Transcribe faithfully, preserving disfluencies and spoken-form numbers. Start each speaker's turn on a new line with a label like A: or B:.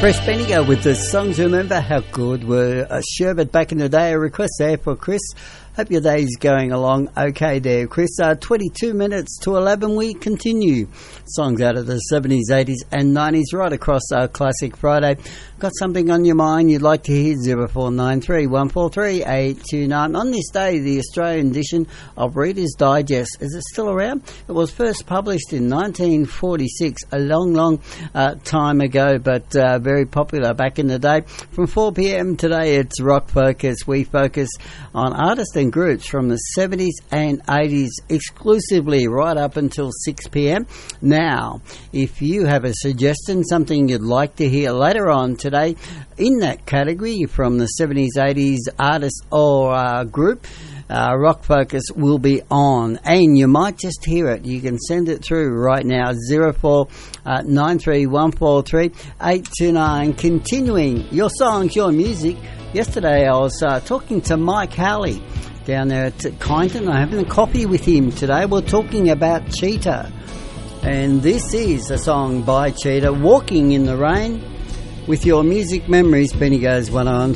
A: Fresh Bendigo with the songs. Remember how good were uh, Sherbet back in the day. A request there for Chris. Hope your day's going along okay there, Chris. Uh, twenty-two minutes to eleven, we continue. Songs out of the seventies, eighties and nineties right across our Classic Friday. Got something on your mind you'd like to hear? zero four nine three, one four three, eight two nine. On this day, the Australian edition of Reader's Digest. Is it still around? It was first published in nineteen forty-six, a long, long uh, time ago, but uh, very popular back in the day. From four p.m. today, it's Rock Focus. We focus on artists and groups from the seventies and eighties exclusively right up until six p.m. Now, if you have a suggestion, something you'd like to hear later on today in that category from the seventies, eighties artist or uh, group, Uh, Rock Focus will be on, and you might just hear it. You can send it through right now, zero four nine three, one four three, eight two nine. Continuing your songs, your music. Yesterday I was uh, talking to Mike Howley down there at Kyneton. I'm having a coffee with him today. We're talking about Cheetah, and this is a song by Cheetah, Walking in the Rain. With your music memories, Benny Goes one on.